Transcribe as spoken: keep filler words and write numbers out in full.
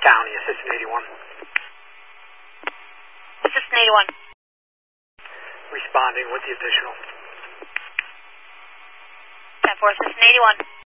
County, Assistant eighty-one. Assistant eighty-one. Responding with the additional. ten four, Assistant eighty-one.